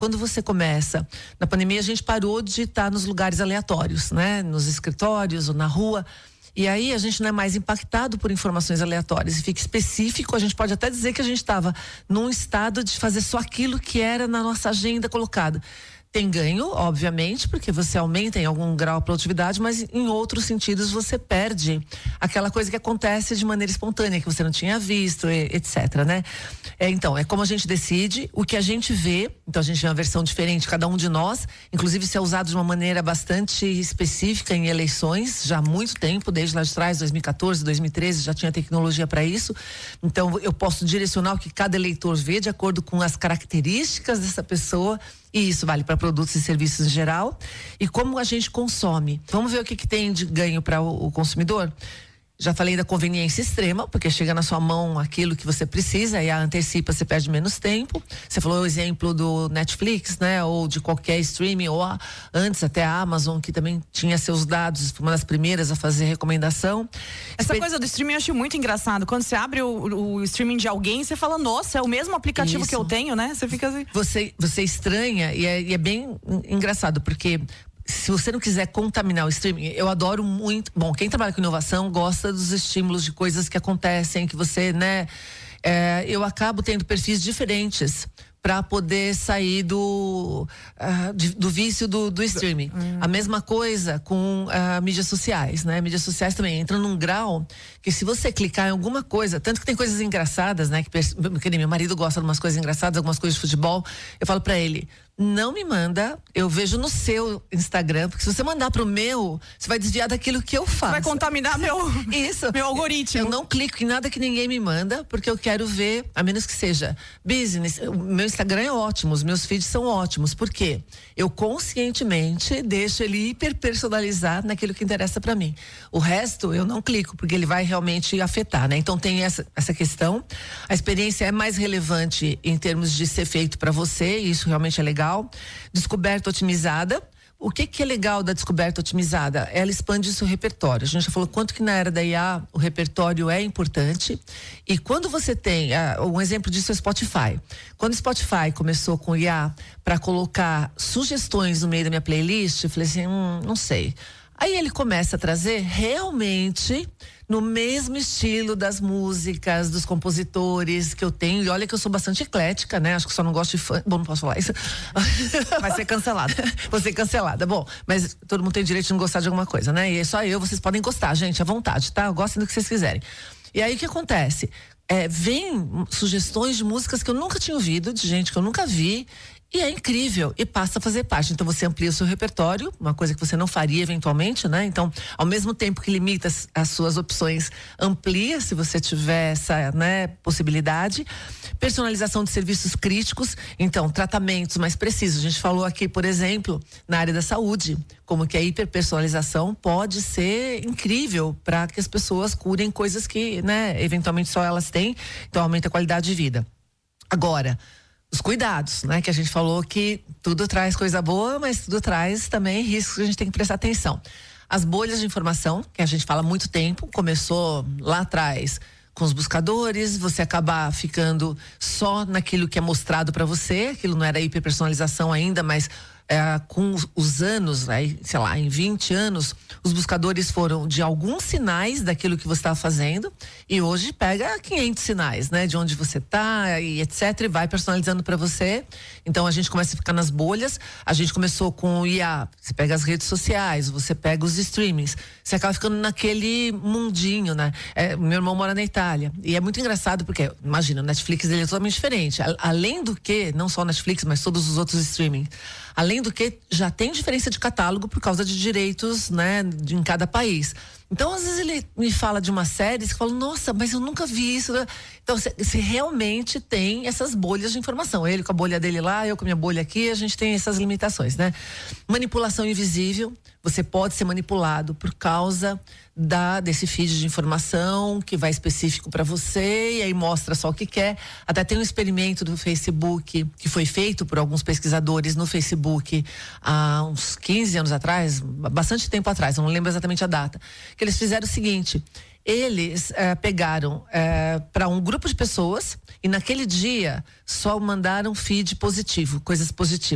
Quando você começa, na pandemia a gente parou de estar nos lugares aleatórios, né? Nos escritórios ou na rua. E aí a gente não é mais impactado por informações aleatórias e fica específico. A gente pode até dizer que a gente estava num estado de fazer só aquilo que era na nossa agenda colocado. Tem ganho, obviamente, porque você aumenta em algum grau a produtividade, mas em outros sentidos você perde aquela coisa que acontece de maneira espontânea, que você não tinha visto, etc, né? Então, é como a gente decide, o que a gente vê. Então a gente vê uma versão diferente, cada um de nós, inclusive isso é usado de uma maneira bastante específica em eleições, já há muito tempo, desde lá de trás, 2014, 2013, já tinha tecnologia para isso. Então eu posso direcionar o que cada eleitor vê de acordo com as características dessa pessoa. E isso vale para produtos e serviços em geral. E como a gente consome. Vamos ver o que tem de ganho para o consumidor? Já falei da conveniência extrema, porque chega na sua mão aquilo que você precisa e a antecipa, você perde menos tempo. Você falou o exemplo do Netflix, né? Ou de qualquer streaming, ou antes até a Amazon, que também tinha seus dados, foi uma das primeiras a fazer recomendação. Essa coisa do streaming eu acho muito engraçado. Quando você abre o streaming de alguém, você fala, nossa, é o mesmo aplicativo que eu tenho, né? Você fica assim. Você estranha e é bem engraçado, porque se você não quiser contaminar o streaming, eu adoro muito. Bom, quem trabalha com inovação gosta dos estímulos de coisas que acontecem, que você, né? Eu acabo tendo perfis diferentes para poder sair do vício do streaming. A mesma coisa com mídias sociais, né? Mídias sociais também entram num grau que se você clicar em alguma coisa, tanto que tem coisas engraçadas, né? Que meu marido gosta de umas coisas engraçadas, algumas coisas de futebol, eu falo para ele, não me manda, eu vejo no seu Instagram, porque se você mandar pro meu, você vai desviar daquilo que eu faço. Vai contaminar meu algoritmo. Eu não clico em nada que ninguém me manda, porque eu quero ver, a menos que seja business. O meu Instagram é ótimo, os meus feeds são ótimos. Por quê? Eu conscientemente deixo ele hiper personalizar naquilo que interessa para mim. O resto eu não clico, porque ele vai realmente afetar, né? Então tem essa questão. A experiência é mais relevante em termos de ser feito para você, e isso realmente é legal. Descoberta otimizada. O que é legal da descoberta otimizada? Ela expande o seu repertório. A gente já falou quanto que na era da IA o repertório é importante. E quando você tem, um exemplo disso é o Spotify. Quando o Spotify começou com IA para colocar sugestões no meio da minha playlist, eu falei assim, não sei. Aí ele começa a trazer realmente no mesmo estilo das músicas, dos compositores que eu tenho. E olha que eu sou bastante eclética, né? Acho que só não gosto de fã. Bom, não posso falar isso. Vai ser cancelada. Vou ser cancelada. Bom, mas todo mundo tem direito de não gostar de alguma coisa, né? E é só vocês podem gostar, gente, à vontade, tá? Gostem do que vocês quiserem. E aí o que acontece? Vem sugestões de músicas que eu nunca tinha ouvido, de gente que eu nunca vi. E é incrível, e passa a fazer parte. Então você amplia o seu repertório, uma coisa que você não faria eventualmente, né? Então, ao mesmo tempo que limita as suas opções, amplia se você tiver essa, né, possibilidade. Personalização de serviços críticos, então tratamentos mais precisos. A gente falou aqui, por exemplo, na área da saúde, como que a hiperpersonalização pode ser incrível para que as pessoas curem coisas que, né, eventualmente só elas têm. Então aumenta a qualidade de vida. Agora, os cuidados, né? Que a gente falou que tudo traz coisa boa, mas tudo traz também riscos que a gente tem que prestar atenção. As bolhas de informação, que a gente fala há muito tempo, começou lá atrás com os buscadores, você acabar ficando só naquilo que é mostrado para você, aquilo não era hiperpersonalização ainda, mas com os anos, né, sei lá, em 20 anos, os buscadores foram de alguns sinais daquilo que você estava fazendo e hoje pega 500 sinais, né, de onde você está e etc, e vai personalizando para você. Então a gente começa a ficar nas bolhas. A gente começou com o IA, você pega as redes sociais, você pega os streamings, você acaba ficando naquele mundinho, né? Meu irmão mora na Itália e é muito engraçado porque, imagina, o Netflix dele é totalmente diferente. Além do que, não só o Netflix, mas todos os outros streamings. Além do que, já tem diferença de catálogo por causa de direitos, né, em cada país. Então, às vezes ele me fala de uma série e fala, nossa, mas eu nunca vi isso. Então, você realmente tem essas bolhas de informação. Ele com a bolha dele lá, eu com a minha bolha aqui, a gente tem essas limitações, né? Manipulação invisível, você pode ser manipulado por causa desse feed de informação que vai específico para você e aí mostra só o que quer. Até tem um experimento do Facebook que foi feito por alguns pesquisadores no Facebook há uns 15 anos atrás, bastante tempo atrás, não lembro exatamente a data, que eles fizeram o seguinte: eles pegaram para um grupo de pessoas e naquele dia só mandaram feed positivo, coisas positivas.